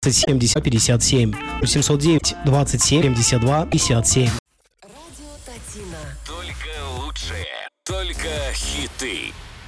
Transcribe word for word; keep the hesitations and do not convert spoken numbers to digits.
семьдесят пятьдесят семь. семьсот девять двадцать семь семьдесят два пятьдесят семь. Радио Татина. Только лучшие, только хиты.